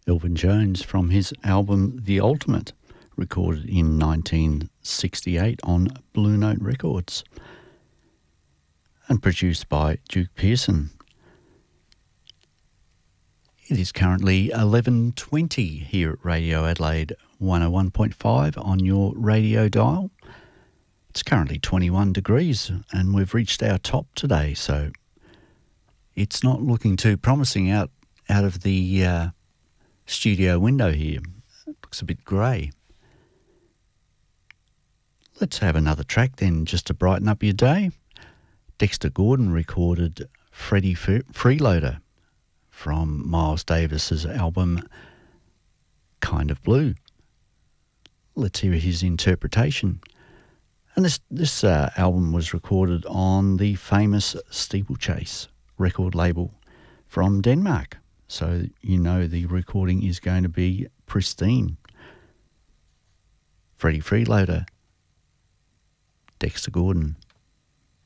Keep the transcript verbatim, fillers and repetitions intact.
Elvin Jones from his album The Ultimate, recorded in nineteen sixty-eight on Blue Note Records and produced by Duke Pearson. It is currently eleven twenty here at Radio Adelaide one oh one point five on your radio dial. It's currently twenty-one degrees and we've reached our top today, so it's not looking too promising out, out of the uh, studio window here. It looks a bit grey. Let's have another track then, just to brighten up your day. Dexter Gordon recorded Freddie Freeloader from Miles Davis's album Kind of Blue. Let's hear his interpretation. And this, this uh, album was recorded on the famous Steeplechase record label from Denmark. So you know the recording is going to be pristine. Freddie Freeloader, Dexter Gordon.